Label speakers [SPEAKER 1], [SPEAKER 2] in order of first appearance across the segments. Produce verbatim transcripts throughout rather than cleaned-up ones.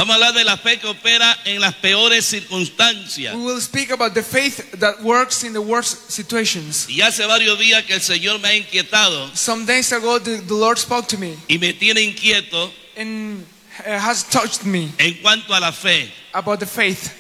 [SPEAKER 1] Vamos a hablar de la fe que opera en las peores circunstancias.
[SPEAKER 2] We will speak about the faith that works in the worst situations.
[SPEAKER 1] Y hace varios días que el Señor me ha inquietado
[SPEAKER 2] Some days ago, the, the Lord spoke to me
[SPEAKER 1] y me tiene inquieto
[SPEAKER 2] and uh, has touched me
[SPEAKER 1] en cuanto a la fe.
[SPEAKER 2] about the faith.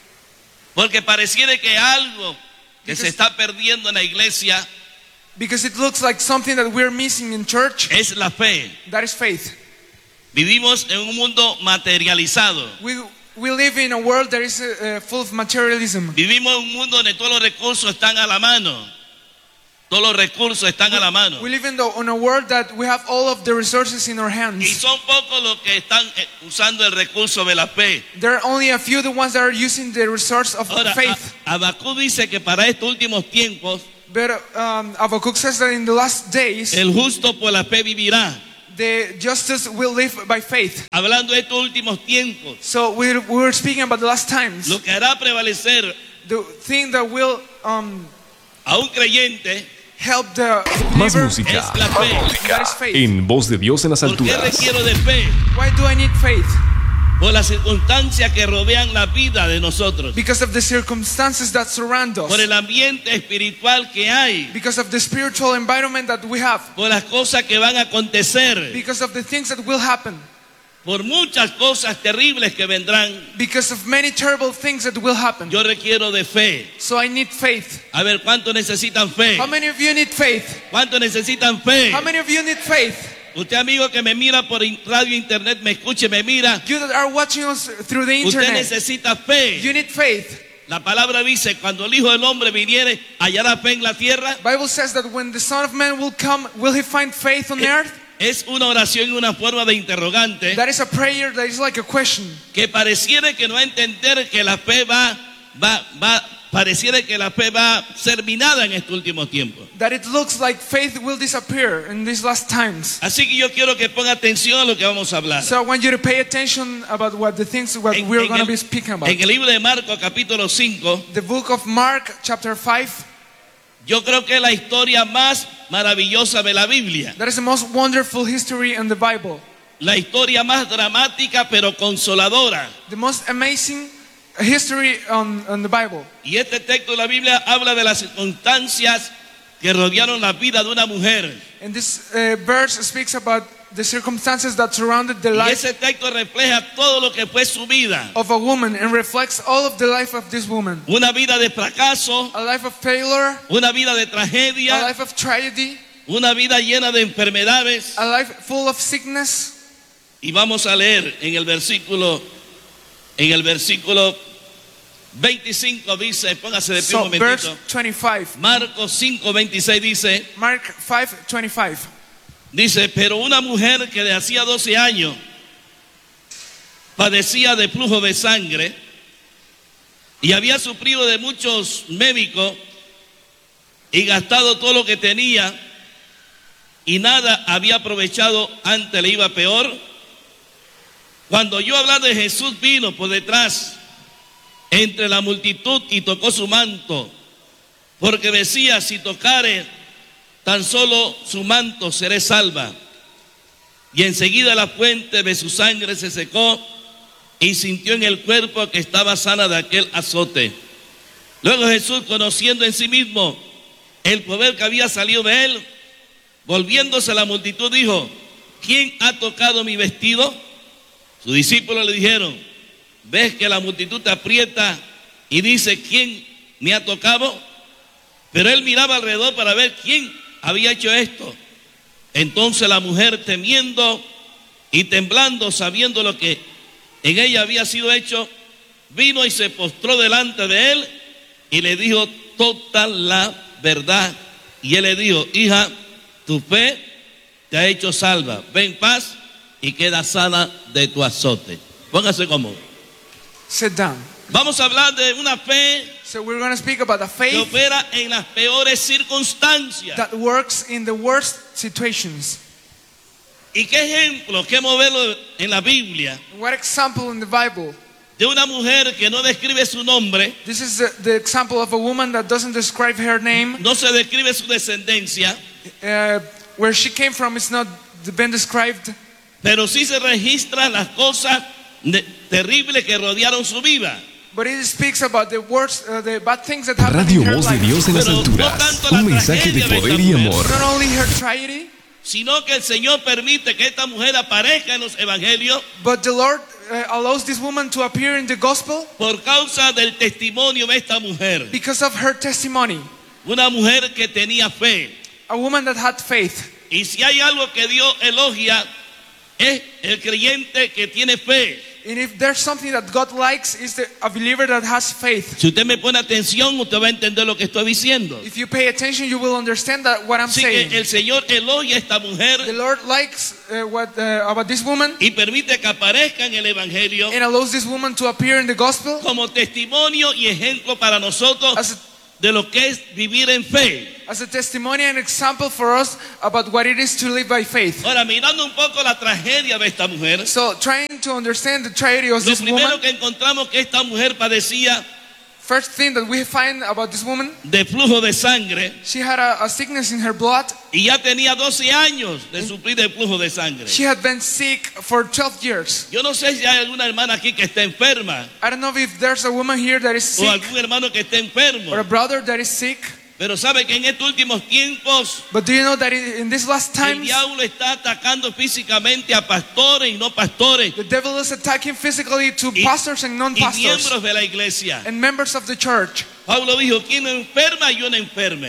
[SPEAKER 1] Porque pareciera que algo que
[SPEAKER 2] Because-
[SPEAKER 1] se está perdiendo en la iglesia
[SPEAKER 2] Because it looks like something that we're missing in church,
[SPEAKER 1] es la fe.
[SPEAKER 2] that is faith.
[SPEAKER 1] Vivimos en un mundo materializado.
[SPEAKER 2] We, we live in a world that is uh, uh, full of materialism.
[SPEAKER 1] Vivimos en un mundo donde todos los recursos están a la mano. Todos los recursos están a la mano.
[SPEAKER 2] We live in, the, in a world that we have all of the resources in our
[SPEAKER 1] Y
[SPEAKER 2] hands.
[SPEAKER 1] son pocos los que están eh, usando el recurso de la fe.
[SPEAKER 2] There are only a few the ones that are using the resource of
[SPEAKER 1] Ahora,
[SPEAKER 2] faith.
[SPEAKER 1] A- Habacuc dice que para estos últimos tiempos
[SPEAKER 2] But um, Habakkuk says that in the last days,
[SPEAKER 1] el justo por la fe vivirá.
[SPEAKER 2] the justice will live by faith.
[SPEAKER 1] Hablando de estos últimos tiempos,
[SPEAKER 2] So we we were speaking about the last times.
[SPEAKER 1] lo que hará prevalecer
[SPEAKER 2] The thing that will um,
[SPEAKER 1] a un creyente
[SPEAKER 2] help the
[SPEAKER 3] Más
[SPEAKER 2] believer,
[SPEAKER 3] música
[SPEAKER 1] es la fe.
[SPEAKER 2] that is faith.
[SPEAKER 3] en Voz de Dios en las
[SPEAKER 1] ¿Por qué
[SPEAKER 3] alturas.
[SPEAKER 1] requiero de fe?
[SPEAKER 2] Why do I need faith?
[SPEAKER 1] Por las circunstancias que rodean la vida de nosotros.
[SPEAKER 2] Because of the circumstances that surround
[SPEAKER 1] Por
[SPEAKER 2] us.
[SPEAKER 1] el ambiente espiritual que hay.
[SPEAKER 2] Because of the spiritual environment that we have.
[SPEAKER 1] Por las cosas que van a acontecer.
[SPEAKER 2] Because of the things that will happen.
[SPEAKER 1] Por muchas cosas terribles que vendrán.
[SPEAKER 2] Because of many terrible things that will happen.
[SPEAKER 1] Yo requiero de fe.
[SPEAKER 2] So I need faith.
[SPEAKER 1] A ver, ¿cuántos necesitan fe?
[SPEAKER 2] How many of you need faith?
[SPEAKER 1] ¿Cuántos necesitan fe?
[SPEAKER 2] How many of you need faith?
[SPEAKER 1] Usted, amigo que me mira por in- radio, internet, me escuche, me mira.
[SPEAKER 2] You that are watching us through the
[SPEAKER 1] Usted
[SPEAKER 2] internet,
[SPEAKER 1] necesita fe.
[SPEAKER 2] you need faith.
[SPEAKER 1] La palabra dice, cuando el Hijo del Hombre viniere, hallará fe en la tierra.
[SPEAKER 2] Bible says that when the Son of Man will come, will he find faith on the earth?
[SPEAKER 1] Es una oración y una forma de interrogante
[SPEAKER 2] That is a prayer that is like a question.
[SPEAKER 1] que pareciera que no va a entender que la fe va, va, va, pareciera que la fe va a ser minada en estos últimos tiempos.
[SPEAKER 2] That it looks like faith will disappear in these last times.
[SPEAKER 1] Así que yo quiero que ponga atención a lo que vamos a hablar.
[SPEAKER 2] So I want you to pay attention about what the things what
[SPEAKER 1] En,
[SPEAKER 2] we're
[SPEAKER 1] en
[SPEAKER 2] going to
[SPEAKER 1] el,
[SPEAKER 2] be speaking about.
[SPEAKER 1] en el libro de Marcos, capítulo cinco,
[SPEAKER 2] The book of Mark, chapter five,
[SPEAKER 1] yo creo que es la historia más maravillosa de la Biblia.
[SPEAKER 2] that is the most wonderful history in the Bible.
[SPEAKER 1] La historia más dramática pero consoladora.
[SPEAKER 2] The most amazing history on, on the Bible.
[SPEAKER 1] Y este texto de la Biblia habla de las circunstancias que rodearon la vida de una mujer.
[SPEAKER 2] And this uh, verse speaks about the circumstances that surrounded the
[SPEAKER 1] Y
[SPEAKER 2] life
[SPEAKER 1] ese texto refleja todo lo que fue su vida.
[SPEAKER 2] of a woman and reflects all of the life of this woman.
[SPEAKER 1] Una vida de fracaso,
[SPEAKER 2] A life of failure,
[SPEAKER 1] una vida de
[SPEAKER 2] a
[SPEAKER 1] tragedia,
[SPEAKER 2] life of tragedy,
[SPEAKER 1] una vida llena de enfermedades.
[SPEAKER 2] a life full of sickness.
[SPEAKER 1] Y vamos a leer en el versículo, en el versículo veinticinco dice, póngase de pie un
[SPEAKER 2] So verse
[SPEAKER 1] momentito.
[SPEAKER 2] twenty-five,
[SPEAKER 1] Marcos cinco, veintiséis dice,
[SPEAKER 2] Mark five twenty-five.
[SPEAKER 1] dice, pero una mujer que de hacía doce años padecía de flujo de sangre y había sufrido de muchos médicos y gastado todo lo que tenía y nada había aprovechado, antes le iba peor. Cuando oyó hablar de Jesús, vino por detrás entre la multitud y tocó su manto, porque decía, si tocare tan solo su manto, seré salva. Y enseguida la fuente de su sangre se secó y sintió en el cuerpo que estaba sana de aquel azote. Luego Jesús, conociendo en sí mismo el poder que había salido de él, volviéndose a la multitud, dijo, ¿quién ha tocado mi vestido? Sus discípulos le dijeron, ¿ves que la multitud te aprieta y dice, ¿quién me ha tocado? Pero él miraba alrededor para ver quién había hecho esto. Entonces la mujer, temiendo y temblando, sabiendo lo que en ella había sido hecho, vino y se postró delante de él y le dijo toda la verdad. Y él le dijo, hija, tu fe te ha hecho salva. Ve en paz y queda sana de tu azote. Póngase cómodo.
[SPEAKER 2] Sit down.
[SPEAKER 1] Vamos a hablar de una fe
[SPEAKER 2] So we're going to speak about a
[SPEAKER 1] que
[SPEAKER 2] faith
[SPEAKER 1] opera en las peores circunstancias.
[SPEAKER 2] that works in the worst situations.
[SPEAKER 1] ¿Y qué ejemplo, qué modelo en la Biblia
[SPEAKER 2] What example in the Bible?
[SPEAKER 1] de una mujer que no describe su nombre,
[SPEAKER 2] This is the, the example of a woman that doesn't describe her name.
[SPEAKER 1] no se describe su descendencia,
[SPEAKER 2] Uh, where she came from is not been described,
[SPEAKER 1] pero sí se registran las cosas ne- terribles que rodearon su vida.
[SPEAKER 2] But it speaks about the worst, uh, the bad things that happened
[SPEAKER 3] Radio
[SPEAKER 2] in her
[SPEAKER 3] Voz de
[SPEAKER 2] life.
[SPEAKER 3] Dios en las
[SPEAKER 1] Pero no
[SPEAKER 3] alturas.
[SPEAKER 1] tanto la
[SPEAKER 3] Un mensaje de
[SPEAKER 1] tragedia de
[SPEAKER 3] poder
[SPEAKER 1] esta
[SPEAKER 3] y
[SPEAKER 1] mujer.
[SPEAKER 3] amor.
[SPEAKER 2] Not only her tragedy,
[SPEAKER 1] Sino que el Señor permite que esta mujer aparezca en los evangelios
[SPEAKER 2] but the Lord uh, allows this woman to appear in the gospel
[SPEAKER 1] por causa del testimonio de esta mujer.
[SPEAKER 2] because of her testimony.
[SPEAKER 1] Una mujer que tenía fe.
[SPEAKER 2] A woman that had faith.
[SPEAKER 1] Y si hay algo que Dios elogia, es el creyente que tiene fe.
[SPEAKER 2] And if there's something that God likes, is the, a believer that has faith.
[SPEAKER 1] Si usted me pone atención, usted va a entender lo que estoy diciendo.
[SPEAKER 2] If you pay attention, you will understand that what I'm
[SPEAKER 1] Así
[SPEAKER 2] saying.
[SPEAKER 1] que el Señor elogia a esta
[SPEAKER 2] The
[SPEAKER 1] mujer
[SPEAKER 2] Lord likes uh, what uh, about this woman
[SPEAKER 1] y permite que aparezca en el evangelio
[SPEAKER 2] and allows this woman to appear in the gospel
[SPEAKER 1] como testimonio y ejemplo para nosotros
[SPEAKER 2] as a,
[SPEAKER 1] de lo que es vivir en fe.
[SPEAKER 2] as a testimony and example for us about what it is to live by faith.
[SPEAKER 1] Ahora, mirando un poco la tragedia de esta mujer,
[SPEAKER 2] So, trying to understand the tragedy of
[SPEAKER 1] lo
[SPEAKER 2] this
[SPEAKER 1] primero
[SPEAKER 2] woman,
[SPEAKER 1] que encontramos que esta mujer padecía
[SPEAKER 2] first thing that we find about this woman,
[SPEAKER 1] de flujo de sangre
[SPEAKER 2] she had a, a sickness in her blood.
[SPEAKER 1] y ya tenía doce años de sufrir de flujo de sangre.
[SPEAKER 2] She had been sick for twelve years.
[SPEAKER 1] Yo no sé si hay alguna hermana aquí que esté enferma
[SPEAKER 2] I don't know if there's a woman here that is
[SPEAKER 1] o
[SPEAKER 2] sick
[SPEAKER 1] algún hermano que esté enfermo,
[SPEAKER 2] or a brother that is sick.
[SPEAKER 1] pero sabe que en estos últimos tiempos
[SPEAKER 2] But do you know that in in these last
[SPEAKER 1] el
[SPEAKER 2] times,
[SPEAKER 1] diablo está atacando físicamente a pastores y no pastores
[SPEAKER 2] the devil is attacking physically to
[SPEAKER 1] y,
[SPEAKER 2] pastors and
[SPEAKER 1] y
[SPEAKER 2] non-pastors
[SPEAKER 1] miembros de la iglesia.
[SPEAKER 2] and members of the church.
[SPEAKER 1] Pablo dijo, quien no enferma, yo no enferme.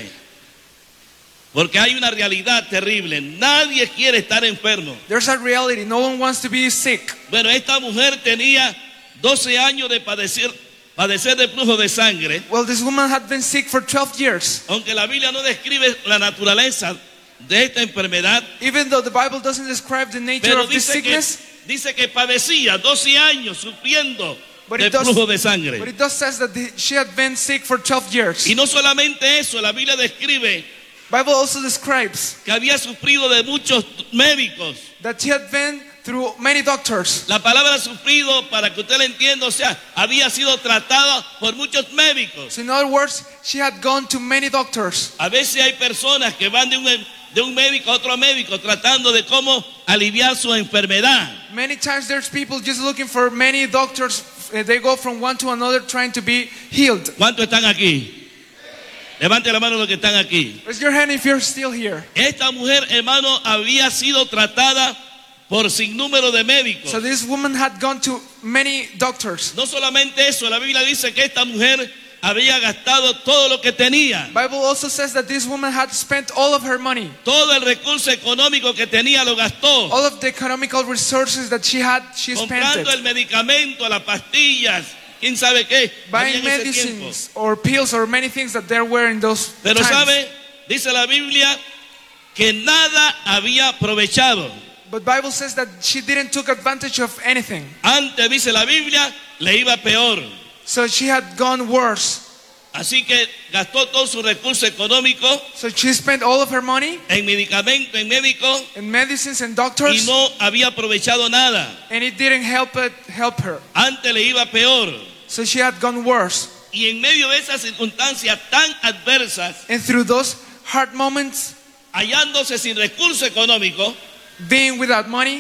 [SPEAKER 1] Porque hay una realidad terrible. Nadie quiere estar enfermo.
[SPEAKER 2] There's a reality. No one wants to be sick.
[SPEAKER 1] Bueno, esta mujer tenía doce años de padecer, padecer de flujo de sangre.
[SPEAKER 2] Well, this woman had been sick for twelve years.
[SPEAKER 1] Aunque la Biblia no describe la naturaleza de esta enfermedad,
[SPEAKER 2] Even though the Bible doesn't describe the nature
[SPEAKER 1] pero
[SPEAKER 2] of this
[SPEAKER 1] dice que,
[SPEAKER 2] sickness,
[SPEAKER 1] dice que padecía doce años sufriendo
[SPEAKER 2] but
[SPEAKER 1] de
[SPEAKER 2] it, does,
[SPEAKER 1] flujo de
[SPEAKER 2] but
[SPEAKER 1] sangre.
[SPEAKER 2] it does says that the, she had been sick for twelve years.
[SPEAKER 1] Y no solamente eso, la Biblia describe
[SPEAKER 2] Bible also describes
[SPEAKER 1] que había sufrido de muchos médicos.
[SPEAKER 2] that she had been through many doctors.
[SPEAKER 1] La palabra sufrido, para que usted lo entienda, o sea, había sido tratada por muchos médicos.
[SPEAKER 2] So in other words, she had gone to many doctors.
[SPEAKER 1] A veces hay personas que van de un, de un médico a otro médico tratando de cómo aliviar su enfermedad.
[SPEAKER 2] Many times there's people just looking for many doctors. Uh, They go from one to another trying to be healed.
[SPEAKER 1] ¿Cuántos están aquí? Levante la mano los que están aquí.
[SPEAKER 2] Raise your hand if you're still here.
[SPEAKER 1] Esta mujer, hermano, había sido tratada por sinnúmero de médicos.
[SPEAKER 2] So this woman had gone to many doctors.
[SPEAKER 1] No solamente eso, la Biblia dice que esta mujer había gastado todo lo que tenía.
[SPEAKER 2] Bible also says that this woman had spent all of her money.
[SPEAKER 1] Todo el recurso económico que tenía lo gastó.
[SPEAKER 2] All of the economical resources that she had, she spent
[SPEAKER 1] Comprando el
[SPEAKER 2] it.
[SPEAKER 1] medicamento, las pastillas, quién sabe qué. había
[SPEAKER 2] Buying
[SPEAKER 1] en ese tiempo.
[SPEAKER 2] medicines or pills or many things that there were in those
[SPEAKER 1] Pero
[SPEAKER 2] times.
[SPEAKER 1] sabe, dice la Biblia que nada había aprovechado.
[SPEAKER 2] But Bible says that she didn't took advantage of anything.
[SPEAKER 1] Antes, dice la Biblia, le iba peor.
[SPEAKER 2] So she had gone worse.
[SPEAKER 1] Así que gastó todo su recurso económico
[SPEAKER 2] So she spent all of her money
[SPEAKER 1] en medicamentos, en médicos,
[SPEAKER 2] in medicines and
[SPEAKER 1] y
[SPEAKER 2] doctors,
[SPEAKER 1] no había aprovechado nada.
[SPEAKER 2] and it didn't help it help her.
[SPEAKER 1] Antes le iba peor.
[SPEAKER 2] So she had gone worse.
[SPEAKER 1] Y en medio de esas circunstancias tan adversas,
[SPEAKER 2] And through those hard moments,
[SPEAKER 1] hallándose sin recurso económico,
[SPEAKER 2] being without money,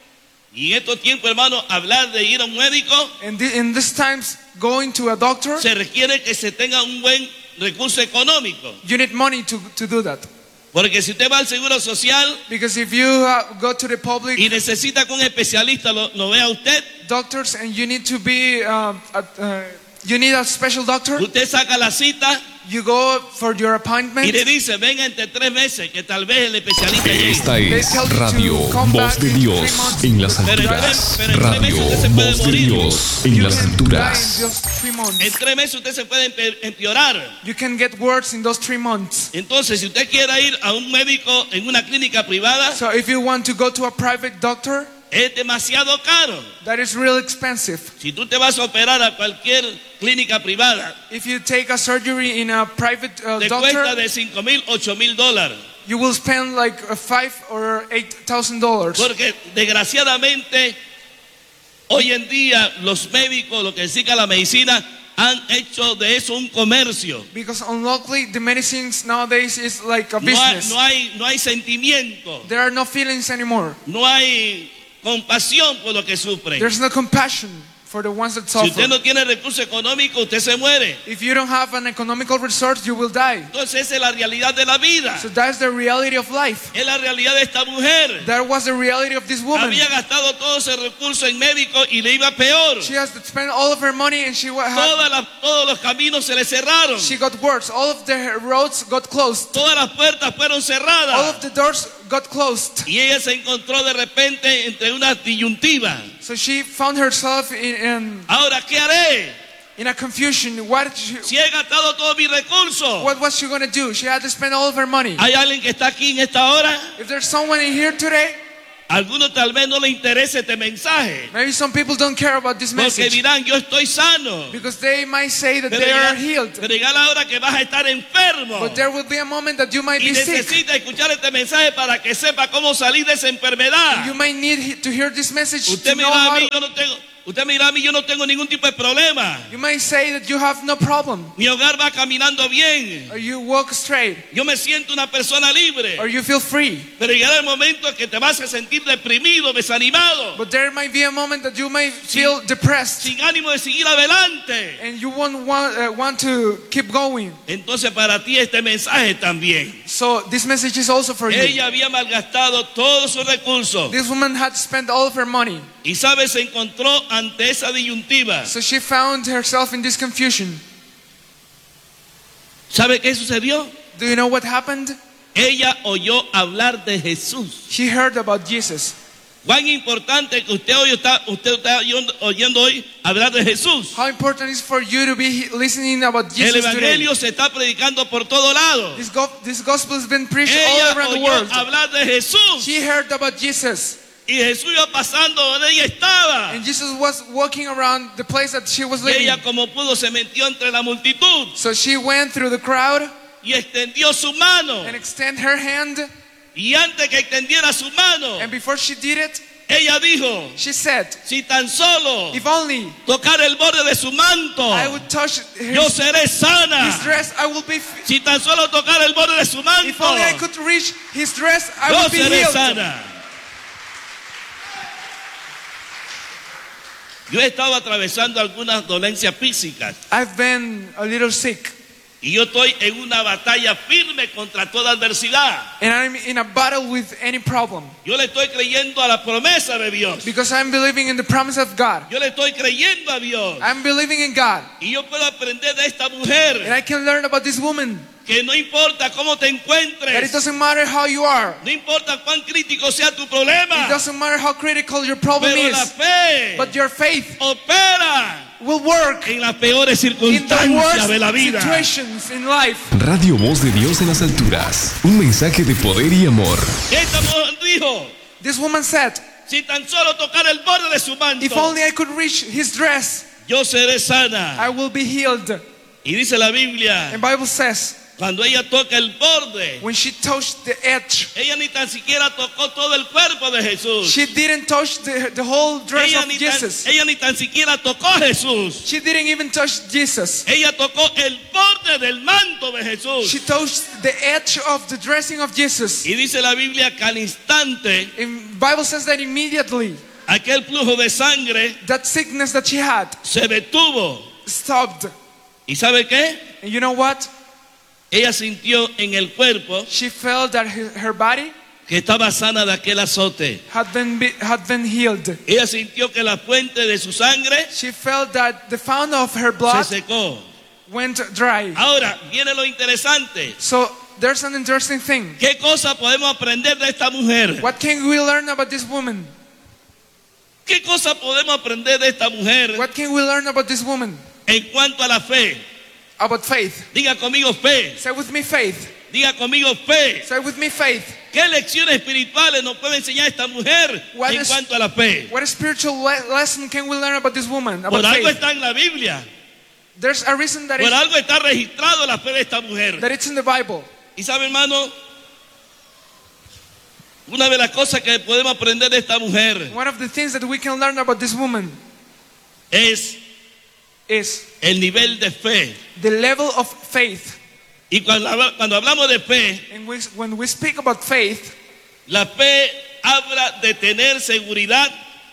[SPEAKER 1] y en estos tiempos, hermano, hablar de ir a un médico,
[SPEAKER 2] and thi- in these times going to a doctor,
[SPEAKER 1] se requiere que se tenga un buen recurso económico.
[SPEAKER 2] you need money to, to do that.
[SPEAKER 1] Porque si usted va al Seguro Social
[SPEAKER 2] Because if you uh, go to the public
[SPEAKER 1] y necesita que un especialista lo, lo vea a usted,
[SPEAKER 2] doctors and you need to be, um, at, uh, you need a special doctor,
[SPEAKER 1] usted saca la cita
[SPEAKER 2] you go for your
[SPEAKER 1] y
[SPEAKER 2] appointment.
[SPEAKER 1] le dice, venga entre tres meses que tal vez el especialista llegue.
[SPEAKER 3] Esta es Radio Voz de Dios en las alturas. Radio Voz de Dios en
[SPEAKER 2] You
[SPEAKER 3] las
[SPEAKER 2] can die in
[SPEAKER 3] alturas.
[SPEAKER 2] just three months.
[SPEAKER 1] En tres meses usted se puede empe- empeorar.
[SPEAKER 2] You can get worse in those three months.
[SPEAKER 1] Entonces, si usted quiere ir a un médico en una clínica privada,
[SPEAKER 2] So if you want to go to a private doctor,
[SPEAKER 1] es demasiado caro.
[SPEAKER 2] that is real expensive.
[SPEAKER 1] Si tú te vas a operar a cualquier clínica privada,
[SPEAKER 2] If you take a surgery in a private uh,
[SPEAKER 1] te cuesta
[SPEAKER 2] doctor,
[SPEAKER 1] de cinco mil, ocho mil dólares.
[SPEAKER 2] you will spend like uh, five or eight thousand dollars.
[SPEAKER 1] Porque desgraciadamente, hoy en día los médicos, lo que significa la medicina, han hecho de eso un comercio.
[SPEAKER 2] Because unluckily, the medicines nowadays is like a
[SPEAKER 1] No hay,
[SPEAKER 2] business.
[SPEAKER 1] no hay, no hay sentimiento,
[SPEAKER 2] There are no feelings anymore.
[SPEAKER 1] no hay compasión por lo que sufren.
[SPEAKER 2] There's no compassion for the ones that
[SPEAKER 1] Si
[SPEAKER 2] suffer.
[SPEAKER 1] usted no tiene recursos económicos, usted se muere.
[SPEAKER 2] If you don't have an economical resource, you will die.
[SPEAKER 1] Entonces esa es la realidad de la vida.
[SPEAKER 2] So that's the reality of life.
[SPEAKER 1] Es la realidad de esta mujer.
[SPEAKER 2] That was the reality of this woman.
[SPEAKER 1] Había gastado todo ese recurso en médico y le iba peor.
[SPEAKER 2] She has to spend all of her money and she wa- had,
[SPEAKER 1] Todas las- todos los caminos se le cerraron.
[SPEAKER 2] she got worse. All of the roads got closed.
[SPEAKER 1] Todas las puertas fueron
[SPEAKER 2] All
[SPEAKER 1] cerradas.
[SPEAKER 2] of the doors got closed.
[SPEAKER 1] Y ella se encontró de repente entre una disyuntiva.
[SPEAKER 2] So she found herself in, in,
[SPEAKER 1] Ahora, ¿qué haré?
[SPEAKER 2] in a confusion. What, she,
[SPEAKER 1] Si he gastado todos mis recursos.
[SPEAKER 2] what was she going to do? She had to spend all of her money.
[SPEAKER 1] ¿Hay alguien que está aquí en esta hora?
[SPEAKER 2] If there's someone in here today,
[SPEAKER 1] Algunos tal vez no le interese este mensaje.
[SPEAKER 2] maybe some people don't care about this
[SPEAKER 1] Porque
[SPEAKER 2] message
[SPEAKER 1] dirán, yo estoy sano.
[SPEAKER 2] because they might say that
[SPEAKER 1] Pero
[SPEAKER 2] they are
[SPEAKER 1] llega,
[SPEAKER 2] healed.
[SPEAKER 1] pero llega la hora que vas a estar enfermo.
[SPEAKER 2] But there will be a moment that you might
[SPEAKER 1] Y
[SPEAKER 2] be sick.
[SPEAKER 1] necesita escuchar este mensaje para que sepa cómo salir de esa enfermedad.
[SPEAKER 2] You might need he- to hear this message
[SPEAKER 1] Usted
[SPEAKER 2] to
[SPEAKER 1] me
[SPEAKER 2] know
[SPEAKER 1] dirá a
[SPEAKER 2] how
[SPEAKER 1] mí,
[SPEAKER 2] to,
[SPEAKER 1] yo no tengo, usted me dirá a mí, yo no tengo ningún tipo de problema.
[SPEAKER 2] you might say that you have no problem,
[SPEAKER 1] Mi hogar va caminando bien.
[SPEAKER 2] or you walk straight,
[SPEAKER 1] Yo me siento una persona libre.
[SPEAKER 2] or you feel free.
[SPEAKER 1] Pero llegará el momento que te vas a sentir deprimido, desanimado,
[SPEAKER 2] But there might be a moment that you might feel depressed
[SPEAKER 1] sin ánimo de seguir adelante.
[SPEAKER 2] and you won't want, uh, want to keep going.
[SPEAKER 1] Entonces para ti este mensaje también.
[SPEAKER 2] So this message is also for you.
[SPEAKER 1] Ella había malgastado todos sus recursos.
[SPEAKER 2] This woman had spent all of her money.
[SPEAKER 1] Y sabe, se encontró ante esa disyuntiva.
[SPEAKER 2] So she found herself in this confusion.
[SPEAKER 1] ¿Sabe qué sucedió?
[SPEAKER 2] Do you know what happened?
[SPEAKER 1] Ella oyó hablar de Jesús.
[SPEAKER 2] She heard about Jesus.
[SPEAKER 1] Cuán importante que usted hoy está, usted está oyendo, oyendo hoy hablar de Jesús.
[SPEAKER 2] How important is for you to be listening about
[SPEAKER 1] El
[SPEAKER 2] Jesus today?
[SPEAKER 1] evangelio se está predicando por todo lado.
[SPEAKER 2] This, go- this gospel has been preached all
[SPEAKER 1] Ella
[SPEAKER 2] around the
[SPEAKER 1] oyó
[SPEAKER 2] world.
[SPEAKER 1] hablar de Jesús.
[SPEAKER 2] She heard about Jesus.
[SPEAKER 1] Y Jesús iba pasando donde ella estaba.
[SPEAKER 2] And Jesus was walking around the place that she was
[SPEAKER 1] Y
[SPEAKER 2] living.
[SPEAKER 1] ella como pudo se metió entre la multitud
[SPEAKER 2] So she went through the crowd
[SPEAKER 1] y extendió su mano.
[SPEAKER 2] and extended her hand.
[SPEAKER 1] Y antes que extendiera su mano,
[SPEAKER 2] And before she did it,
[SPEAKER 1] ella dijo,
[SPEAKER 2] she said,
[SPEAKER 1] si tan solo
[SPEAKER 2] if only
[SPEAKER 1] tocar el borde de su manto,
[SPEAKER 2] I would touch
[SPEAKER 1] yo
[SPEAKER 2] his,
[SPEAKER 1] seré sana.
[SPEAKER 2] his dress, I will be f-
[SPEAKER 1] Si tan solo tocar el borde de su
[SPEAKER 2] If
[SPEAKER 1] manto,
[SPEAKER 2] only I could reach his dress, I
[SPEAKER 1] yo
[SPEAKER 2] would be
[SPEAKER 1] seré
[SPEAKER 2] healed.
[SPEAKER 1] sana. Yo he estado atravesando algunas dolencias físicas
[SPEAKER 2] I've been a little sick.
[SPEAKER 1] y yo estoy en una batalla firme contra toda adversidad.
[SPEAKER 2] And I'm in a battle with any problem.
[SPEAKER 1] Yo le estoy creyendo a la promesa de Dios.
[SPEAKER 2] Because I'm believing in the promise of God.
[SPEAKER 1] Yo le estoy creyendo a Dios.
[SPEAKER 2] I'm believing in God.
[SPEAKER 1] Y yo puedo aprender de esta
[SPEAKER 2] And
[SPEAKER 1] mujer
[SPEAKER 2] I can learn about this woman.
[SPEAKER 1] que no importa cómo te
[SPEAKER 2] That it
[SPEAKER 1] encuentres,
[SPEAKER 2] doesn't matter how you are.
[SPEAKER 1] no importa cuán crítico sea tu
[SPEAKER 2] It
[SPEAKER 1] problema,
[SPEAKER 2] doesn't matter how critical your problem
[SPEAKER 1] pero la
[SPEAKER 2] is.
[SPEAKER 1] fe
[SPEAKER 2] But your faith
[SPEAKER 1] opera
[SPEAKER 2] will work
[SPEAKER 1] en las peores
[SPEAKER 2] in the
[SPEAKER 1] circunstancias de la
[SPEAKER 2] worst
[SPEAKER 1] vida.
[SPEAKER 2] situations in life.
[SPEAKER 3] Radio Voz de Dios en las alturas. Un mensaje de poder y amor.
[SPEAKER 1] Esta mujer dijo,
[SPEAKER 2] This woman said,
[SPEAKER 1] si tan solo tocar el borde de su
[SPEAKER 2] if
[SPEAKER 1] manto,
[SPEAKER 2] only I could reach his dress,
[SPEAKER 1] yo seré sana.
[SPEAKER 2] I will be healed.
[SPEAKER 1] Y dice la Biblia,
[SPEAKER 2] And Bible says,
[SPEAKER 1] cuando ella toca el borde,
[SPEAKER 2] when she touched the edge,
[SPEAKER 1] ella ni tan siquiera tocó todo el cuerpo de Jesús.
[SPEAKER 2] she didn't touch the, the whole dress
[SPEAKER 1] Ella
[SPEAKER 2] of
[SPEAKER 1] ni, tan,
[SPEAKER 2] Jesus.
[SPEAKER 1] ella ni tan siquiera tocó a Jesús.
[SPEAKER 2] She didn't even touch Jesus.
[SPEAKER 1] Ella tocó el borde del manto de Jesús.
[SPEAKER 2] She touched the edge of the dressing of Jesus.
[SPEAKER 1] Y dice la Biblia que al instante
[SPEAKER 2] And Bible says that immediately
[SPEAKER 1] aquel flujo de sangre
[SPEAKER 2] that sickness that she had
[SPEAKER 1] se detuvo.
[SPEAKER 2] stopped.
[SPEAKER 1] ¿Y sabe qué?
[SPEAKER 2] And you know what?
[SPEAKER 1] Ella sintió en el cuerpo
[SPEAKER 2] She felt that her, her body
[SPEAKER 1] que estaba sana de aquel azote.
[SPEAKER 2] had been be- had been healed.
[SPEAKER 1] Ella sintió que la fuente de su sangre
[SPEAKER 2] She felt that the fountain of her
[SPEAKER 1] se
[SPEAKER 2] blood
[SPEAKER 1] secó.
[SPEAKER 2] went dry.
[SPEAKER 1] Ahora viene lo interesante.
[SPEAKER 2] So there's an interesting thing.
[SPEAKER 1] ¿Qué cosa podemos aprender de esta mujer?
[SPEAKER 2] What can we learn about this woman?
[SPEAKER 1] ¿Qué cosa podemos aprender de esta mujer
[SPEAKER 2] What can we learn about this woman?
[SPEAKER 1] en cuanto a la fe?
[SPEAKER 2] About faith.
[SPEAKER 1] Diga conmigo fe.
[SPEAKER 2] Say with me faith.
[SPEAKER 1] Diga conmigo fe.
[SPEAKER 2] Say with me faith.
[SPEAKER 1] ¿Qué lecciones espirituales nos puede enseñar esta mujer
[SPEAKER 2] What
[SPEAKER 1] en
[SPEAKER 2] is-
[SPEAKER 1] cuanto a la fe?
[SPEAKER 2] What spiritual le- lesson can we learn about this woman?
[SPEAKER 1] Por
[SPEAKER 2] About
[SPEAKER 1] algo
[SPEAKER 2] faith.
[SPEAKER 1] está en la Biblia.
[SPEAKER 2] There's a reason that
[SPEAKER 1] Por
[SPEAKER 2] it's,
[SPEAKER 1] algo está registrado la fe de esta mujer.
[SPEAKER 2] that it's in the Bible.
[SPEAKER 1] Y sabe, hermano, una de las cosas que podemos aprender de esta mujer
[SPEAKER 2] One of the things that we can learn about this woman
[SPEAKER 1] es
[SPEAKER 2] is
[SPEAKER 1] el nivel de fe.
[SPEAKER 2] the level of faith.
[SPEAKER 1] Y cuando, habla- cuando hablamos de fe,
[SPEAKER 2] And we, when we speak about faith,
[SPEAKER 1] la fe habla de tener seguridad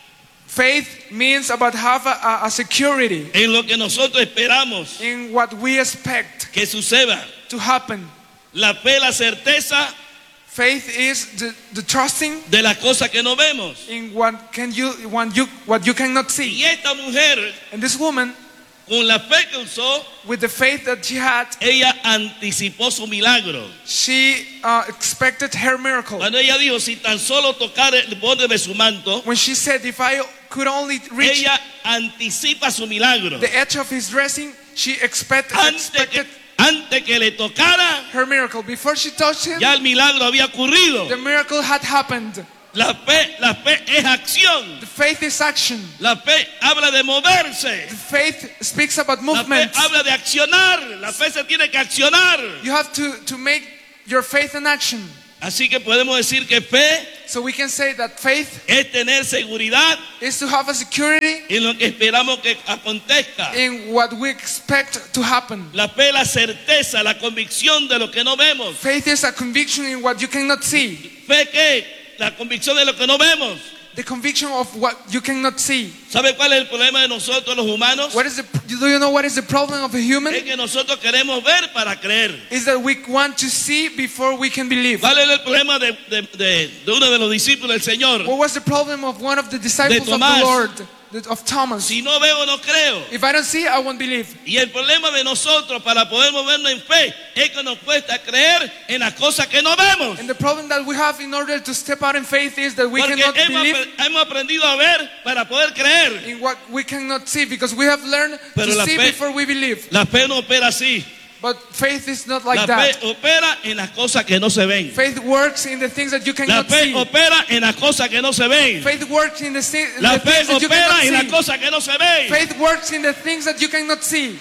[SPEAKER 2] Faith means about have a, a security
[SPEAKER 1] en lo que nosotros esperamos
[SPEAKER 2] in what we expect
[SPEAKER 1] que suceda.
[SPEAKER 2] to happen.
[SPEAKER 1] La fe, la certeza
[SPEAKER 2] Faith is the, the trusting
[SPEAKER 1] de las cosas que no vemos.
[SPEAKER 2] in what can you what you what you cannot see.
[SPEAKER 1] Y esta mujer,
[SPEAKER 2] And this woman,
[SPEAKER 1] con la fe que usó,
[SPEAKER 2] with the faith that she had,
[SPEAKER 1] ella anticipó su milagro.
[SPEAKER 2] she uh, expected her miracle.
[SPEAKER 1] Cuando ella dijo, si tan solo tocar el borde de su manto,
[SPEAKER 2] When she said, if I could only reach
[SPEAKER 1] ella anticipa su milagro.
[SPEAKER 2] the edge of his dressing, she expected,
[SPEAKER 1] Antes que,
[SPEAKER 2] expected
[SPEAKER 1] antes que le tocara,
[SPEAKER 2] her miracle. Before she touched him,
[SPEAKER 1] ya el milagro había ocurrido.
[SPEAKER 2] the miracle had happened.
[SPEAKER 1] La fe, la fe es acción.
[SPEAKER 2] The faith is action.
[SPEAKER 1] La fe habla de moverse.
[SPEAKER 2] The faith speaks about
[SPEAKER 1] La fe
[SPEAKER 2] movement.
[SPEAKER 1] habla de accionar. La fe se tiene que accionar.
[SPEAKER 2] You have to, to make your faith an action.
[SPEAKER 1] Así que podemos decir que fe
[SPEAKER 2] So we can say that faith
[SPEAKER 1] es tener seguridad
[SPEAKER 2] is to have a security
[SPEAKER 1] en lo que esperamos que acontezca.
[SPEAKER 2] in what we expect to happen.
[SPEAKER 1] La fe, la certeza, la convicción de lo que no vemos.
[SPEAKER 2] Faith is a conviction in what you cannot see.
[SPEAKER 1] Fe que la convicción de lo que no vemos.
[SPEAKER 2] The conviction of what you cannot see.
[SPEAKER 1] ¿Sabe cuál es el problema de nosotros los humanos?
[SPEAKER 2] What is the, do you know what is the problem of a human?
[SPEAKER 1] Es que nosotros queremos ver para creer.
[SPEAKER 2] Is that we want to see before we can believe.
[SPEAKER 1] ¿Cuál es el problema de, de, de, de uno de los discípulos del Señor?
[SPEAKER 2] What was the problem of one of the disciples of the
[SPEAKER 1] Tomás.
[SPEAKER 2] Lord, the- of Thomas?
[SPEAKER 1] Si no veo, no creo.
[SPEAKER 2] If I don't see, I won't believe.
[SPEAKER 1] Y el problema de nosotros para poder movernos en fe es que nos cuesta creer en las cosas que no vemos.
[SPEAKER 2] And the problem that we have in order to step out in faith is that we
[SPEAKER 1] Porque
[SPEAKER 2] cannot
[SPEAKER 1] hemos,
[SPEAKER 2] believe
[SPEAKER 1] apre- hemos aprendido a ver para poder creer.
[SPEAKER 2] in what we cannot see, because we have learned
[SPEAKER 1] Pero
[SPEAKER 2] to
[SPEAKER 1] la
[SPEAKER 2] see
[SPEAKER 1] fe-
[SPEAKER 2] before we believe.
[SPEAKER 1] La fe no opera así.
[SPEAKER 2] But faith is not like
[SPEAKER 1] La
[SPEAKER 2] that.
[SPEAKER 1] fe opera en las cosas que no se ven.
[SPEAKER 2] Faith works in the things that you
[SPEAKER 1] La
[SPEAKER 2] cannot
[SPEAKER 1] fe
[SPEAKER 2] see.
[SPEAKER 1] opera en las cosas que no se ven.
[SPEAKER 2] Faith works in the, thi-
[SPEAKER 1] La
[SPEAKER 2] the
[SPEAKER 1] fe
[SPEAKER 2] things that you cannot
[SPEAKER 1] opera en las
[SPEAKER 2] see.
[SPEAKER 1] cosas que no se ven.
[SPEAKER 2] Faith works in the things that you cannot see.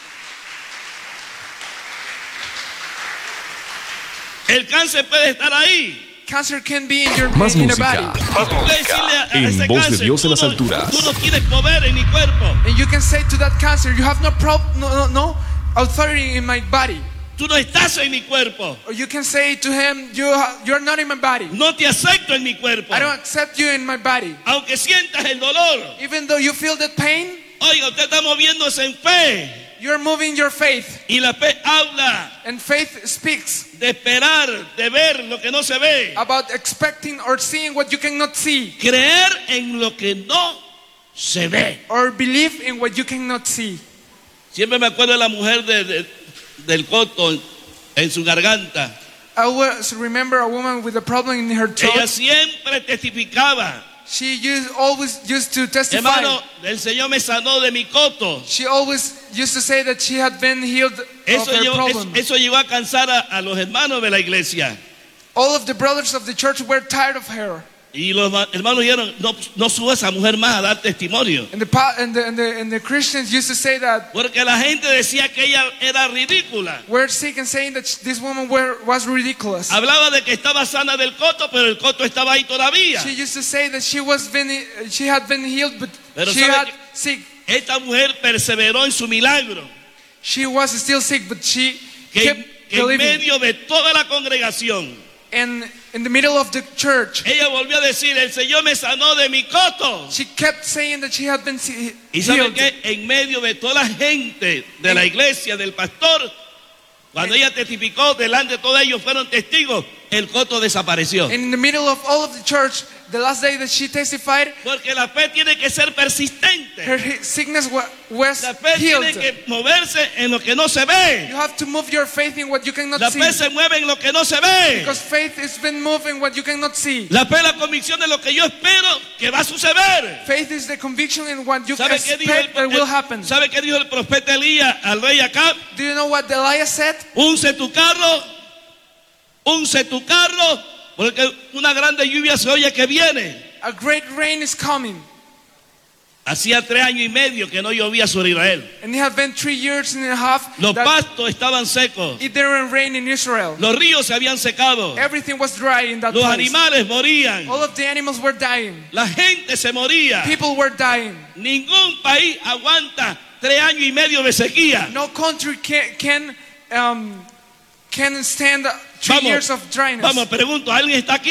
[SPEAKER 1] El cáncer puede estar ahí.
[SPEAKER 2] Cancer can be in your
[SPEAKER 3] Más
[SPEAKER 2] in your
[SPEAKER 3] música.
[SPEAKER 2] body.
[SPEAKER 3] Más
[SPEAKER 1] Puede decirle a, a
[SPEAKER 3] En
[SPEAKER 1] ese
[SPEAKER 3] voz de
[SPEAKER 1] cáncer,
[SPEAKER 3] Dios en
[SPEAKER 1] tú,
[SPEAKER 3] las
[SPEAKER 1] no,
[SPEAKER 3] alturas.
[SPEAKER 1] tú no tienes poder en mi cuerpo.
[SPEAKER 2] And you can say to that cancer, you have no prob- no, no, no authority in my body.
[SPEAKER 1] Tú no estás en mi cuerpo.
[SPEAKER 2] Or you can say to him, you ha- you're not in my body.
[SPEAKER 1] No te acepto en mi cuerpo.
[SPEAKER 2] I don't accept you in my body.
[SPEAKER 1] Aunque sientas el dolor.
[SPEAKER 2] Even though you feel that pain,
[SPEAKER 1] Oiga, usted está moviéndose en fe.
[SPEAKER 2] you're moving your faith.
[SPEAKER 1] Y la fe habla
[SPEAKER 2] And faith speaks
[SPEAKER 1] de esperar, de ver lo que no se ve.
[SPEAKER 2] about expecting or seeing what you cannot see.
[SPEAKER 1] Creer en lo que no se ve.
[SPEAKER 2] Or believe in what you cannot see.
[SPEAKER 1] Siempre me acuerdo de la mujer de, de- del coto en su garganta.
[SPEAKER 2] I always remember a woman with a problem in her
[SPEAKER 1] Ella
[SPEAKER 2] throat.
[SPEAKER 1] siempre testificaba.
[SPEAKER 2] She used, always used to testify.
[SPEAKER 1] Hermano, el Señor me sanó de mi coto.
[SPEAKER 2] She always used to say that she had been healed of
[SPEAKER 1] Eso,
[SPEAKER 2] her
[SPEAKER 1] llevó, eso,
[SPEAKER 2] problem.
[SPEAKER 1] eso llegó a cansar a, a los hermanos de la iglesia.
[SPEAKER 2] All of the brothers of the church were tired of her.
[SPEAKER 1] Y los ma- hermanos dijeron, no, no suba esa mujer más a dar testimonio.
[SPEAKER 2] And the, pa- and, the, and, the, and the Christians used to say that
[SPEAKER 1] Porque la gente decía que ella era ridícula.
[SPEAKER 2] we're sick and saying that this woman were, was ridiculous.
[SPEAKER 1] Hablaba de que estaba sana del coto, pero el coto estaba ahí todavía.
[SPEAKER 2] She used to say that she was been, she had been healed, but
[SPEAKER 1] Pero
[SPEAKER 2] she
[SPEAKER 1] sabe
[SPEAKER 2] had
[SPEAKER 1] que-
[SPEAKER 2] sick.
[SPEAKER 1] Esta mujer perseveró en su milagro.
[SPEAKER 2] She was still sick, but she
[SPEAKER 1] Que,
[SPEAKER 2] kept
[SPEAKER 1] que en
[SPEAKER 2] believing.
[SPEAKER 1] medio de toda la congregación,
[SPEAKER 2] And in the middle of the church,
[SPEAKER 1] ella volvió a decir, el Señor me sanó de mi coto.
[SPEAKER 2] she kept saying that she had been se-
[SPEAKER 1] Y sabe
[SPEAKER 2] healed.
[SPEAKER 1] que en medio de toda la gente de la iglesia, del pastor, cuando ella testificó delante de todos ellos, fueron testigos, el coto desapareció.
[SPEAKER 2] And in the middle of all of the church, the last day that she testified,
[SPEAKER 1] Porque la fe tiene que ser persistente.
[SPEAKER 2] her he- sickness wa- was
[SPEAKER 1] La fe
[SPEAKER 2] healed.
[SPEAKER 1] tiene que moverse en lo que no se ve.
[SPEAKER 2] You have to move your faith in what you cannot
[SPEAKER 1] La
[SPEAKER 2] see.
[SPEAKER 1] fe se mueve en lo que no se ve.
[SPEAKER 2] Because faith has been moving what you cannot see.
[SPEAKER 1] La fe es la convicción de lo que yo espero que va a suceder.
[SPEAKER 2] Faith is the conviction in what you
[SPEAKER 1] ¿Sabe qué dijo el,
[SPEAKER 2] expect that will happen.
[SPEAKER 1] ¿Sabe qué dijo el profeta Elías al rey Acab?
[SPEAKER 2] Do you know what Elias said?
[SPEAKER 1] Unce tu carro, unce tu carro, porque una grande lluvia se oye que viene.
[SPEAKER 2] A great rain is coming.
[SPEAKER 1] Hacía tres años y medio que no llovía sobre Israel.
[SPEAKER 2] And it had been three years and a half
[SPEAKER 1] Los
[SPEAKER 2] that
[SPEAKER 1] pastos estaban secos.
[SPEAKER 2] it didn't rain in Israel.
[SPEAKER 1] Los ríos se habían secado.
[SPEAKER 2] Everything was dry in that
[SPEAKER 1] Los
[SPEAKER 2] place.
[SPEAKER 1] animales morían.
[SPEAKER 2] All of the animals were dying.
[SPEAKER 1] La gente se moría.
[SPEAKER 2] People were dying.
[SPEAKER 1] Ningún país aguanta tres años y medio de sequía.
[SPEAKER 2] No country can can um, can stand three
[SPEAKER 1] Vamos,
[SPEAKER 2] years of dryness.
[SPEAKER 1] vamos, pregunto, ¿alguien está aquí?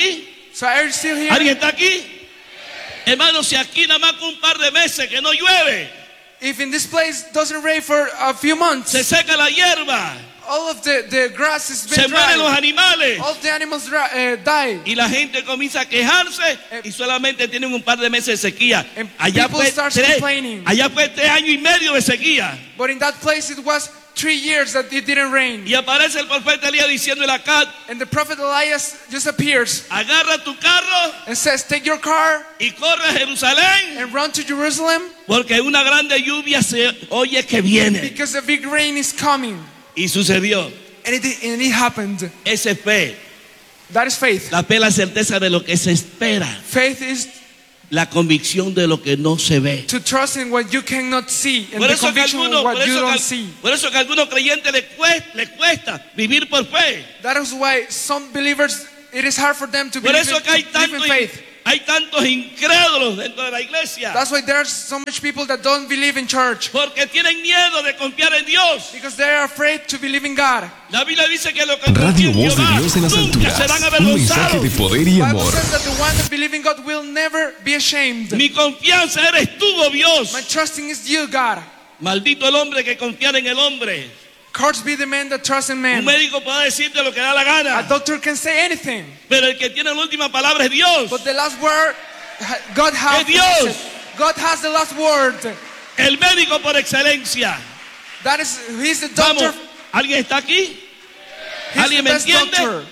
[SPEAKER 2] So are you still here?
[SPEAKER 1] ¿Alguien está aquí? Hermano, si aquí nada más con un par de meses que no llueve,
[SPEAKER 2] If in this place doesn't rain for a few months,
[SPEAKER 1] se seca la hierba,
[SPEAKER 2] all of the, the grass has been
[SPEAKER 1] se mueren los
[SPEAKER 2] dry.
[SPEAKER 1] animales
[SPEAKER 2] All of the animals dry, uh, die.
[SPEAKER 1] y la gente comienza a quejarse y solamente tienen un par de meses de sequía.
[SPEAKER 2] And
[SPEAKER 1] Allá
[SPEAKER 2] people
[SPEAKER 1] fue,
[SPEAKER 2] start
[SPEAKER 1] tres,
[SPEAKER 2] complaining.
[SPEAKER 1] allá fue tres años y medio de sequía.
[SPEAKER 2] But in that place it was three years that it didn't rain.
[SPEAKER 1] Y aparece el profeta Elías diciendo a Acab,
[SPEAKER 2] And the prophet Elias just appears
[SPEAKER 1] agarra tu carro
[SPEAKER 2] and says, take your car
[SPEAKER 1] y corre a Jerusalén,
[SPEAKER 2] and run to Jerusalem
[SPEAKER 1] porque una grande lluvia se oye que viene.
[SPEAKER 2] because a big rain is coming.
[SPEAKER 1] Y sucedió.
[SPEAKER 2] And it, and it happened.
[SPEAKER 1] Esa es fe.
[SPEAKER 2] That is faith.
[SPEAKER 1] La fe es la certeza de lo que se espera.
[SPEAKER 2] Faith is
[SPEAKER 1] La convicción de lo que no se ve.
[SPEAKER 2] to trust in what you cannot see and
[SPEAKER 1] Por
[SPEAKER 2] the
[SPEAKER 1] eso, que
[SPEAKER 2] conviction
[SPEAKER 1] algunos,
[SPEAKER 2] of what
[SPEAKER 1] por,
[SPEAKER 2] you
[SPEAKER 1] eso
[SPEAKER 2] don't
[SPEAKER 1] que,
[SPEAKER 2] see.
[SPEAKER 1] por eso que a algunos creyentes les cuesta, les cuesta vivir por fe.
[SPEAKER 2] That is why some believers, it is hard for them to
[SPEAKER 1] Por
[SPEAKER 2] believe
[SPEAKER 1] eso
[SPEAKER 2] in,
[SPEAKER 1] que hay,
[SPEAKER 2] live
[SPEAKER 1] tanto,
[SPEAKER 2] in faith.
[SPEAKER 1] hay tantos incrédulos dentro de la iglesia.
[SPEAKER 2] That's why there's so much people that don't believe in church.
[SPEAKER 1] Porque tienen miedo de confiar en Dios.
[SPEAKER 2] Because they are afraid to believe in God.
[SPEAKER 1] La Biblia dice que lo que
[SPEAKER 3] Radio
[SPEAKER 1] confían en
[SPEAKER 3] Voz de
[SPEAKER 1] Jehová
[SPEAKER 3] Dios en las
[SPEAKER 1] nunca serán
[SPEAKER 3] alturas. Un mensaje
[SPEAKER 1] avergonzados.
[SPEAKER 3] de poder y
[SPEAKER 2] The Bible
[SPEAKER 3] amor.
[SPEAKER 2] says that the one that believes in God will never be ashamed.
[SPEAKER 1] Mi confianza eres tú, oh Dios.
[SPEAKER 2] My trusting is you, God.
[SPEAKER 1] Maldito el hombre que confiara en el hombre.
[SPEAKER 2] Cursed be the man that trusts in
[SPEAKER 1] Un
[SPEAKER 2] man.
[SPEAKER 1] médico puede decirte lo que da la
[SPEAKER 2] A
[SPEAKER 1] gana,
[SPEAKER 2] doctor can say anything,
[SPEAKER 1] pero el que tiene la última palabra es Dios.
[SPEAKER 2] but the last word, God has.
[SPEAKER 1] Es Dios.
[SPEAKER 2] God has the last word.
[SPEAKER 1] El médico por excelencia.
[SPEAKER 2] That is, he's the
[SPEAKER 1] Vamos,
[SPEAKER 2] doctor.
[SPEAKER 1] ¿alguien está aquí?
[SPEAKER 2] He's the
[SPEAKER 1] ¿Alguien me
[SPEAKER 2] best
[SPEAKER 1] entiende?
[SPEAKER 2] doctor.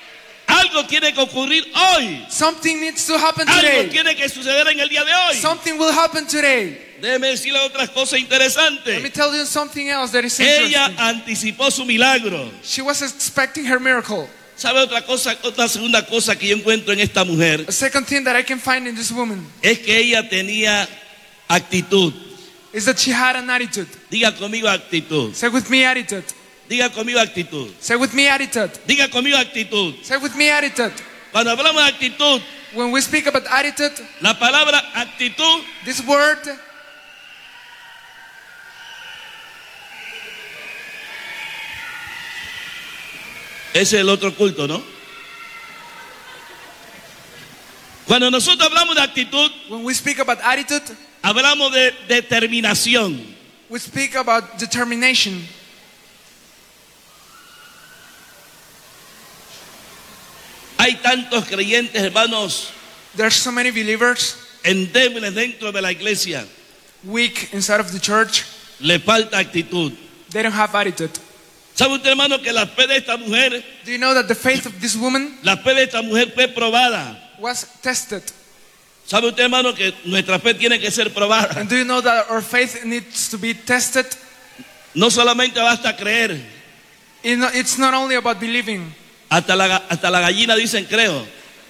[SPEAKER 1] Algo tiene que ocurrir hoy.
[SPEAKER 2] Something needs to happen
[SPEAKER 1] Algo
[SPEAKER 2] today.
[SPEAKER 1] tiene que suceder en el día de hoy.
[SPEAKER 2] Something will happen today.
[SPEAKER 1] Déjeme decirle otras cosas
[SPEAKER 2] Let me
[SPEAKER 1] interesantes.
[SPEAKER 2] tell you something else that is
[SPEAKER 1] Ella
[SPEAKER 2] interesting.
[SPEAKER 1] anticipó su milagro.
[SPEAKER 2] She was expecting her miracle.
[SPEAKER 1] ¿Sabe otra cosa? Otra segunda cosa que yo encuentro en esta mujer
[SPEAKER 2] A second thing that I can find in this woman
[SPEAKER 1] es que ella tenía actitud.
[SPEAKER 2] is that she had an attitude.
[SPEAKER 1] Diga conmigo actitud.
[SPEAKER 2] Say with me attitude.
[SPEAKER 1] Diga conmigo actitud.
[SPEAKER 2] Say with me attitude.
[SPEAKER 1] Diga conmigo actitud.
[SPEAKER 2] Say with me attitude.
[SPEAKER 1] Cuando hablamos de actitud,
[SPEAKER 2] When we speak about attitude,
[SPEAKER 1] la palabra actitud
[SPEAKER 2] this word
[SPEAKER 1] es el otro culto, ¿no? Cuando nosotros hablamos de actitud,
[SPEAKER 2] when we speak about attitude,
[SPEAKER 1] hablamos de determinación.
[SPEAKER 2] we speak about determination.
[SPEAKER 1] Hay tantos creyentes, hermanos,
[SPEAKER 2] There's so many believers
[SPEAKER 1] endebles dentro de la iglesia.
[SPEAKER 2] weak inside of the church.
[SPEAKER 1] Le falta actitud.
[SPEAKER 2] They don't have attitude.
[SPEAKER 1] ¿Sabe usted, hermano, que la fe de esta mujer,
[SPEAKER 2] Do you know that the faith of this woman
[SPEAKER 1] la fe de esta mujer fue probada?
[SPEAKER 2] was tested?
[SPEAKER 1] ¿Sabe usted, hermano, que nuestra fe tiene que ser probada?
[SPEAKER 2] And do you know that our faith needs to be tested?
[SPEAKER 1] No solamente basta creer.
[SPEAKER 2] You know, it's not only about believing.
[SPEAKER 1] Hasta la, hasta la gallina dicen creo.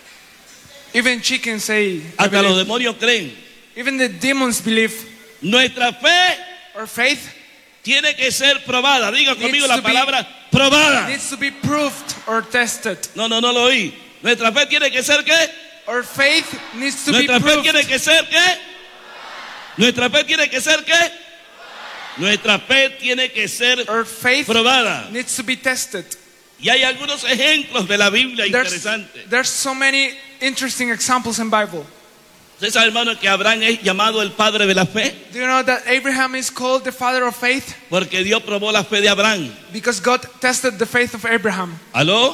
[SPEAKER 2] Even chickens say, I
[SPEAKER 1] Hasta los
[SPEAKER 2] believe.
[SPEAKER 1] demonios creen.
[SPEAKER 2] Even the demons believe.
[SPEAKER 1] Nuestra fe
[SPEAKER 2] Our faith
[SPEAKER 1] tiene que ser probada. Diga
[SPEAKER 2] Needs
[SPEAKER 1] conmigo la
[SPEAKER 2] to be-
[SPEAKER 1] palabra probada.
[SPEAKER 2] needs to be proved or tested.
[SPEAKER 1] No, no, no lo oí. Nuestra fe tiene que ser ¿qué?
[SPEAKER 2] Our faith needs to be
[SPEAKER 1] Nuestra fe
[SPEAKER 2] proved.
[SPEAKER 1] tiene que ser ¿qué? Nuestra fe tiene que ser ¿qué? Nuestra fe tiene que ser
[SPEAKER 2] Our faith
[SPEAKER 1] probada.
[SPEAKER 2] needs to be tested.
[SPEAKER 1] Y hay algunos ejemplos de la Biblia
[SPEAKER 2] There's,
[SPEAKER 1] interesantes.
[SPEAKER 2] there's so many interesting examples in Bible.
[SPEAKER 1] ¿Usted sabe, hermano, que Abraham es llamado el padre de la fe?
[SPEAKER 2] Do you know that Abraham is called the father of faith?
[SPEAKER 1] Porque Dios probó la fe de Abraham.
[SPEAKER 2] Because God tested the faith of Abraham.
[SPEAKER 1] ¿Aló?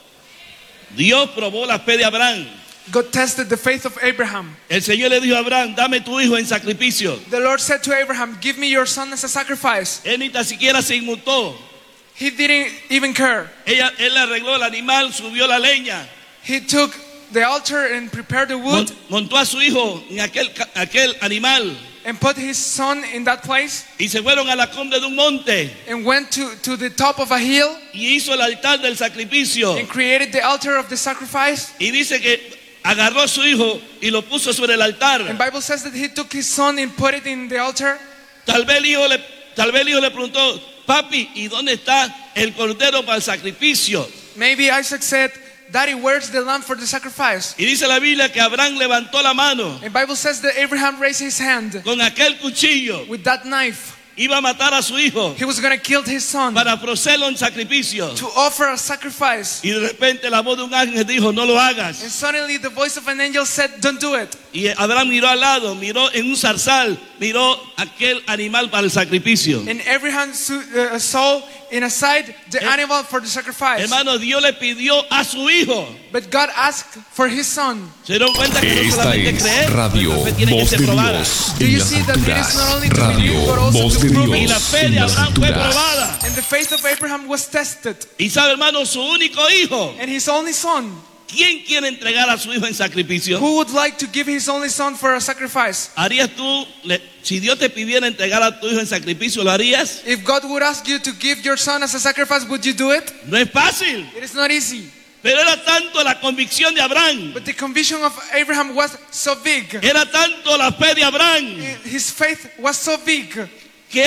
[SPEAKER 1] Dios probó la fe de Abraham.
[SPEAKER 2] God tested the faith of Abraham.
[SPEAKER 1] El Señor le dijo a Abraham, dame tu hijo en sacrificio.
[SPEAKER 2] The Lord said to Abraham, give me your son as a sacrifice.
[SPEAKER 1] Él ni tan siquiera se inmutó.
[SPEAKER 2] He didn't even care.
[SPEAKER 1] Ella, él arregló el animal, subió la leña,
[SPEAKER 2] He took the altar and prepared the wood
[SPEAKER 1] mon- montó a su hijo en aquel, ca- aquel animal
[SPEAKER 2] and put his son in that place
[SPEAKER 1] y se fueron a la cumbre de un monte
[SPEAKER 2] and went to, to the top of a hill
[SPEAKER 1] y hizo el altar del sacrificio.
[SPEAKER 2] and created the altar of the sacrifice.
[SPEAKER 1] Y dice que agarró a su hijo y lo puso sobre el altar.
[SPEAKER 2] And Bible says that he took his son and put it in the altar.
[SPEAKER 1] Tal vez el hijo le, tal vez el hijo le preguntó, papi, ¿y dónde está el cordero para el sacrificio?
[SPEAKER 2] Maybe Isaac said, Daddy, where's the lamb for the sacrifice?
[SPEAKER 1] Y dice la Biblia que Abraham levantó la mano
[SPEAKER 2] And Bible says that Abraham raised his hand
[SPEAKER 1] con aquel cuchillo
[SPEAKER 2] with that knife
[SPEAKER 1] iba a matar a su hijo
[SPEAKER 2] he was going to kill his son
[SPEAKER 1] para ofrecerlo en sacrificio.
[SPEAKER 2] to offer a sacrifice.
[SPEAKER 1] Y de repente la voz de un ángel dijo, no lo hagas.
[SPEAKER 2] And suddenly the voice of an angel said, don't do it.
[SPEAKER 1] Y Abraham miró al lado, miró en un zarzal, miró aquel animal para el sacrificio.
[SPEAKER 2] And Abraham uh, saw in a side the
[SPEAKER 1] Eh,
[SPEAKER 2] animal for the sacrifice.
[SPEAKER 1] Hermano, Dios le pidió a su hijo.
[SPEAKER 2] But God asked for his son.
[SPEAKER 1] Se dieron cuenta que no
[SPEAKER 3] Esta
[SPEAKER 1] solamente
[SPEAKER 3] es
[SPEAKER 1] creer,
[SPEAKER 3] Radio
[SPEAKER 1] pero la fe tiene que
[SPEAKER 3] Voz
[SPEAKER 1] ser
[SPEAKER 3] de
[SPEAKER 1] probada.
[SPEAKER 3] Dios
[SPEAKER 2] Do
[SPEAKER 3] en
[SPEAKER 2] you
[SPEAKER 3] las
[SPEAKER 2] see that it is not only
[SPEAKER 3] alturas.
[SPEAKER 2] to believe, but
[SPEAKER 3] Radio
[SPEAKER 2] also
[SPEAKER 3] Voz
[SPEAKER 2] to
[SPEAKER 3] de
[SPEAKER 2] prove it?
[SPEAKER 1] Y la
[SPEAKER 3] Dios
[SPEAKER 1] fe de
[SPEAKER 3] en las
[SPEAKER 1] Abraham fue
[SPEAKER 3] alturas.
[SPEAKER 1] probada.
[SPEAKER 2] And the faith of Abraham was tested.
[SPEAKER 1] Y sabe, hermano, su único hijo.
[SPEAKER 2] And his only son.
[SPEAKER 1] ¿Quién quiere entregar a su hijo en sacrificio?
[SPEAKER 2] Who would like to give his only son for a sacrifice?
[SPEAKER 1] ¿Harías tú, le- si Dios te pidiera entregar a tu hijo en sacrificio, lo harías?
[SPEAKER 2] If God would ask you to give your son as a sacrifice, would you do it?
[SPEAKER 1] No es fácil.
[SPEAKER 2] It is not easy.
[SPEAKER 1] Pero era tanto la convicción de Abraham,
[SPEAKER 2] But the conviction of Abraham was so big.
[SPEAKER 1] era tanto la fe de Abraham,
[SPEAKER 2] His faith was so big